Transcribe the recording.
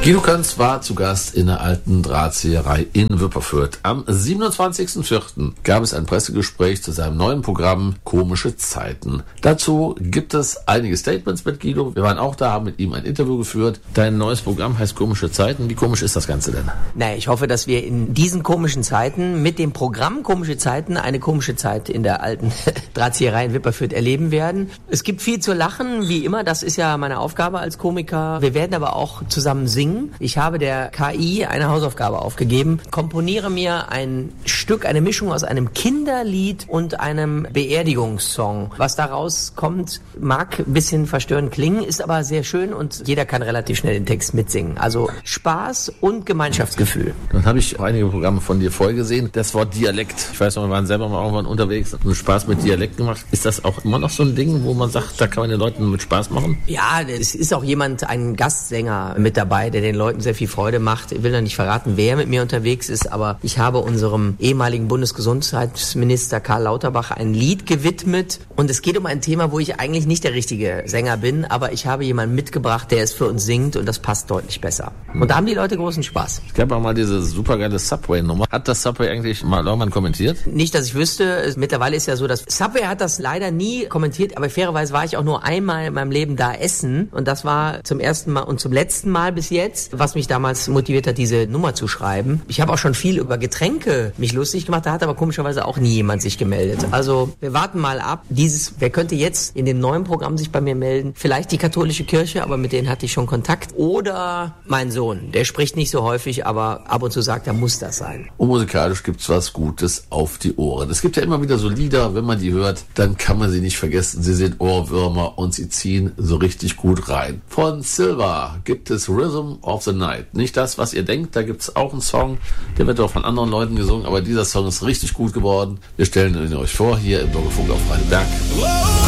Guido Kanz war zu Gast in der alten Drahtzieherei in Wipperfürth. Am 27.04. gab es ein Pressegespräch zu seinem neuen Programm Komische Zeiten. Dazu gibt es einige Statements mit Guido. Wir waren auch da, haben mit ihm ein Interview geführt. Dein neues Programm heißt Komische Zeiten. Wie komisch ist das Ganze denn? Na, ich hoffe, dass wir in diesen komischen Zeiten mit dem Programm Komische Zeiten eine komische Zeit in der alten Drahtzieherei in Wipperfürth erleben werden. Es gibt viel zu lachen, wie immer. Das ist ja meine Aufgabe als Komiker. Wir werden aber auch zusammen singen. Ich habe der KI eine Hausaufgabe aufgegeben. Komponiere mir ein Stück, eine Mischung aus einem Kinderlied und einem Beerdigungssong. Was daraus kommt, mag ein bisschen verstörend klingen, ist aber sehr schön und jeder kann relativ schnell den Text mitsingen. Also Spaß und Gemeinschaftsgefühl. Dann habe ich auch einige Programme von dir vorgesehen. Das Wort Dialekt. Ich weiß noch, wir waren selber mal irgendwann unterwegs und Spaß mit Dialekt gemacht. Ist das auch immer noch so ein Ding, wo man sagt, da kann man den Leuten mit Spaß machen? Ja, es ist auch ein Gastsänger mit dabei, der den Leuten sehr viel Freude macht. Ich will noch nicht verraten, wer mit mir unterwegs ist, aber ich habe unserem ehemaligen Bundesgesundheitsminister Karl Lauterbach ein Lied gewidmet und es geht um ein Thema, wo ich eigentlich nicht der richtige Sänger bin, aber ich habe jemanden mitgebracht, der es für uns singt und das passt deutlich besser. Und da haben die Leute großen Spaß. Es gab auch mal diese supergeile Subway-Nummer. Hat das Subway eigentlich mal irgendwann kommentiert? Nicht, dass ich wüsste. Mittlerweile ist ja so, dass Subway hat das leider nie kommentiert, aber fairerweise war ich auch nur einmal in meinem Leben da essen und das war zum ersten Mal und zum letzten Mal bis jetzt, was mich damals motiviert hat, diese Nummer zu schreiben. Ich habe auch schon viel über Getränke mich lustig gemacht, da hat aber komischerweise auch nie jemand sich gemeldet. Also wir warten mal ab. Wer könnte jetzt in dem neuen Programm sich bei mir melden? Vielleicht die katholische Kirche, aber mit denen hatte ich schon Kontakt. Oder mein Sohn, der spricht nicht so häufig, aber ab und zu sagt, da muss das sein. Und musikalisch gibt's was Gutes auf die Ohren. Es gibt ja immer wieder so Lieder, wenn man die hört, dann kann man sie nicht vergessen. Sie sind Ohrwürmer und sie ziehen so richtig gut rein. Von Silva gibt es Rhythm of the Night. Nicht das, was ihr denkt, da gibt's auch einen Song, der wird auch von anderen Leuten gesungen, aber dieser Song ist richtig gut geworden. Wir stellen ihn euch vor, hier im Bürgerfunk auf Radio Berg.